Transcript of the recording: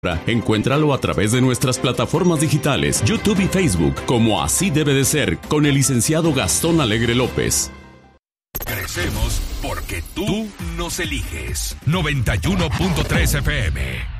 Encuéntralo a través de nuestras plataformas digitales, YouTube y Facebook, como Así Debe de Ser, con el licenciado Gastón Alegre López. Crecemos porque tú nos eliges. 91.3 FM.